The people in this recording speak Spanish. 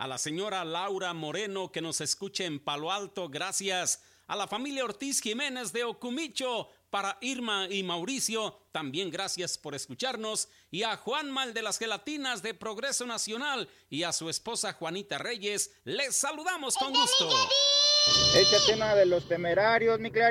a la señora Laura Moreno que nos escucha en Palo Alto, gracias. A la familia Ortiz Jiménez de Ocumicho, para Irma y Mauricio, también gracias por escucharnos. Y a Juanma, el de las gelatinas de Progreso Nacional, y a su esposa Juanita Reyes, les saludamos con gusto. Échate una de Los Temerarios, mi Clary.